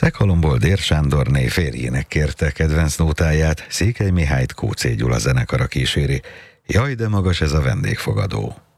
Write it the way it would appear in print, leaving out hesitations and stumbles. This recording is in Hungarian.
Szekhalomból Dér Sándorné férjének kérte kedvenc nótáját, Székely Mihályt Kóczé Gyula zenekara kíséri. Jaj, de magas ez a vendégfogadó!